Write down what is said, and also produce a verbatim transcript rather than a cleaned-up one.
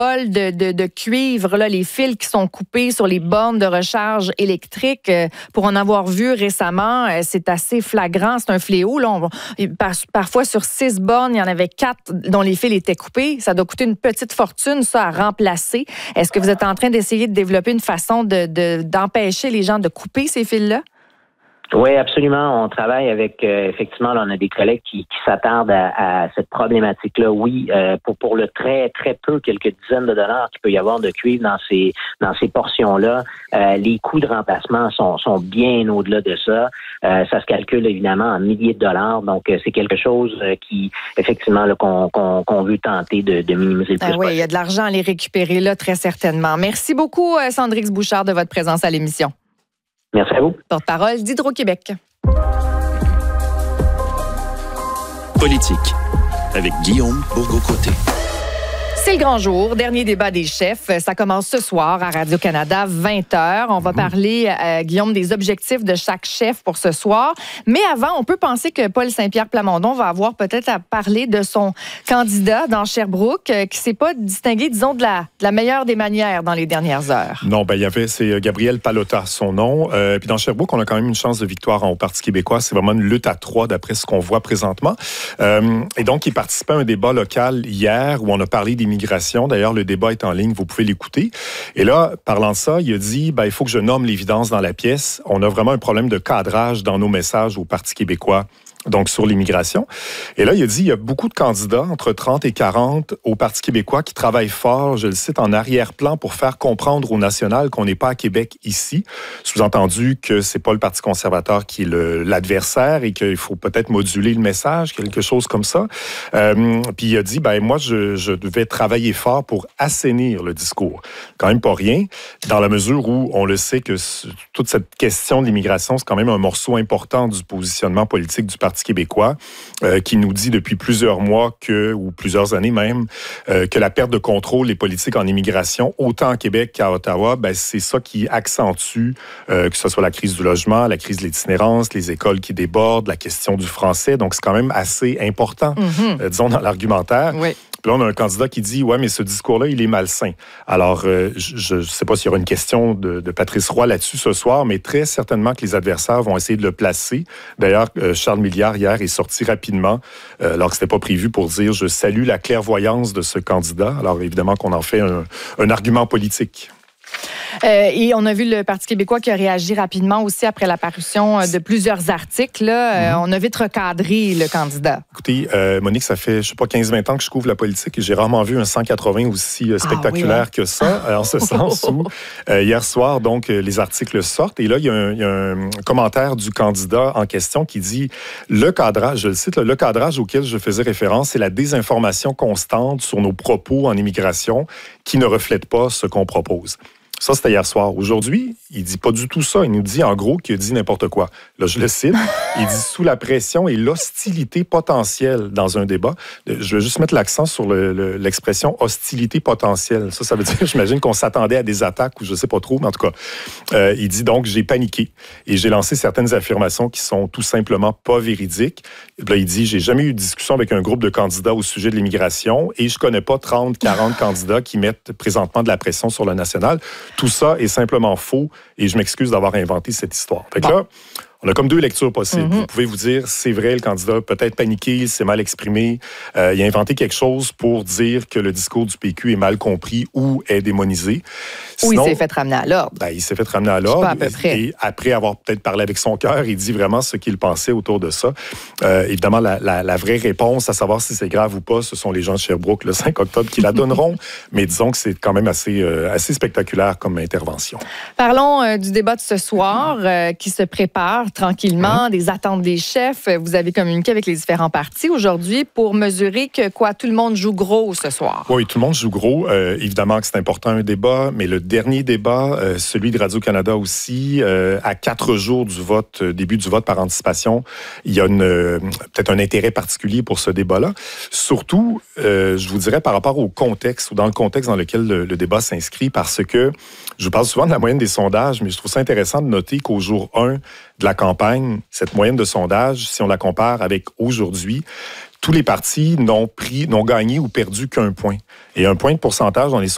De, de, de cuivre, là, les fils qui sont coupés sur les bornes de recharge électrique. Euh, pour en avoir vu récemment, euh, c'est assez flagrant, c'est un fléau. Là. On, par, parfois, sur six bornes, il y en avait quatre dont les fils étaient coupés. Ça doit coûter une petite fortune, ça, à remplacer. Est-ce que vous êtes en train d'essayer de développer une façon de, de, d'empêcher les gens de couper ces fils-là? Oui, absolument. On travaille avec, euh, effectivement, là, on a des collègues qui, qui s'attardent à, à cette problématique-là. Oui, euh, pour pour le très, très peu, quelques dizaines de dollars qu'il peut y avoir de cuivre dans ces dans ces portions-là, euh, les coûts de remplacement sont, sont bien au-delà de ça. Euh, ça se calcule évidemment en milliers de dollars. Donc, euh, c'est quelque chose euh, qui, effectivement, là, qu'on, qu'on, qu'on veut tenter de, de minimiser le plus ah oui, il y a de l'argent à les récupérer là, très certainement. Merci beaucoup, Sandrix Bouchard, de votre présence à l'émission. Merci à vous. Porte-parole d'Hydro-Québec. Politique, avec Guillaume Bourgault-Côté. C'est le grand jour, dernier débat des chefs. Ça commence ce soir à Radio-Canada, vingt heures. On va parler, euh, Guillaume, des objectifs de chaque chef pour ce soir. Mais avant, on peut penser que Paul Saint-Pierre Plamondon va avoir peut-être à parler de son candidat dans Sherbrooke, euh, qui ne s'est pas distingué, disons, de la, de la meilleure des manières dans les dernières heures. Non, ben il y avait, c'est Gabriel Pallotta, son nom. Euh, puis dans Sherbrooke, on a quand même une chance de victoire au Parti québécois. C'est vraiment une lutte à trois, d'après ce qu'on voit présentement. Euh, et donc, il participait à un débat local hier où on a parlé des migration. D'ailleurs, le débat est en ligne, vous pouvez l'écouter. Et là, parlant de ça, il a dit, ben, il faut que je nomme l'évidence dans la pièce. On a vraiment un problème de cadrage dans nos messages au Parti québécois, donc sur l'immigration. Et là, il a dit, il y a beaucoup de candidats, entre trente et quarante, au Parti québécois qui travaillent fort, je le cite, en arrière-plan pour faire comprendre au national qu'on n'est pas à Québec ici. Sous-entendu que c'est pas le Parti conservateur qui est le, l'adversaire et qu'il faut peut-être moduler le message, quelque chose comme ça. Euh, puis il a dit, ben moi, je, je devais travailler fort pour assainir le discours. Quand même pas rien, dans la mesure où on le sait que toute cette question de l'immigration, c'est quand même un morceau important du positionnement politique du Parti québécois, euh, qui nous dit depuis plusieurs mois que, ou plusieurs années même, euh, que la perte de contrôle des politiques en immigration, autant à Québec qu'à Ottawa, ben, c'est ça qui accentue, euh, que ce soit la crise du logement, la crise de l'itinérance, les écoles qui débordent, la question du français. Donc, c'est quand même assez important, mm-hmm. euh, disons, dans l'argumentaire. Oui. Puis là, on a un candidat qui dit, ouais, mais ce discours-là, il est malsain. Alors, euh, je ne sais pas s'il y aura une question de, de Patrice Roy là-dessus ce soir, mais très certainement que les adversaires vont essayer de le placer. D'ailleurs, euh, Charles Milliard, hier, est sorti rapidement, euh, alors que ce n'était pas prévu, pour dire, je salue la clairvoyance de ce candidat. Alors, évidemment qu'on en fait un, un argument politique. Euh, et on a vu le Parti québécois qui a réagi rapidement aussi après l'apparition de plusieurs articles. Là. Mm-hmm. On a vite recadré le candidat. Écoutez, euh, Monique, ça fait, je sais pas, quinze vingt ans que je couvre la politique et j'ai rarement vu un cent quatre-vingts aussi euh, spectaculaire ah, oui, hein? que ça, en ce sens où euh, hier soir, donc, euh, les articles sortent et là, il y, y a un commentaire du candidat en question qui dit « Le cadrage, je le cite, là, le cadrage auquel je faisais référence, c'est la désinformation constante sur nos propos en immigration qui ne reflète pas ce qu'on propose. » Ça, c'était hier soir. Aujourd'hui, il dit pas du tout ça. Il nous dit, en gros, qu'il dit n'importe quoi. Là, je le cite. Il dit, sous la pression et l'hostilité potentielle dans un débat. Je vais juste mettre l'accent sur le, le, l'expression hostilité potentielle. Ça, ça veut dire, j'imagine qu'on s'attendait à des attaques ou je sais pas trop, mais en tout cas, euh, il dit donc, j'ai paniqué et j'ai lancé certaines affirmations qui sont tout simplement pas véridiques. Et là, il dit, j'ai jamais eu de discussion avec un groupe de candidats au sujet de l'immigration et je connais pas trente, quarante candidats qui mettent présentement de la pression sur le national. Tout ça est simplement faux et je m'excuse d'avoir inventé cette histoire. Fait que bon. Là, on a comme deux lectures possibles. Mm-hmm. Vous pouvez vous dire, c'est vrai, le candidat a peut-être paniqué, il s'est mal exprimé, euh, il a inventé quelque chose pour dire que le discours du P Q est mal compris ou est démonisé. Sinon, ou il s'est fait ramener à l'ordre. Ben, il s'est fait ramener à l'ordre. Pas à peu près. Et après avoir peut-être parlé avec son cœur, il dit vraiment ce qu'il pensait autour de ça. Euh, évidemment, la, la, la vraie réponse à savoir si c'est grave ou pas, ce sont les gens de Sherbrooke le cinq octobre qui la donneront. Mais disons que c'est quand même assez, euh, assez spectaculaire comme intervention. Parlons euh, du débat de ce soir euh, qui se prépare tranquillement, mmh. des attentes des chefs. Vous avez communiqué avec les différents partis aujourd'hui pour mesurer que quoi, tout le monde joue gros ce soir. Oui, tout le monde joue gros. Euh, évidemment que c'est important un débat, mais le dernier débat, euh, celui de Radio-Canada aussi, euh, à quatre jours du vote, euh, début du vote par anticipation, il y a une, euh, peut-être un intérêt particulier pour ce débat-là. Surtout, euh, je vous dirais par rapport au contexte ou dans le contexte dans lequel le, le débat s'inscrit, parce que je parle souvent de la moyenne des sondages, mais je trouve ça intéressant de noter qu'au jour un de la campagne, cette moyenne de sondage, si on la compare avec aujourd'hui, tous les partis n'ont pris, n'ont gagné ou perdu qu'un point. Et un point de pourcentage dans les sondages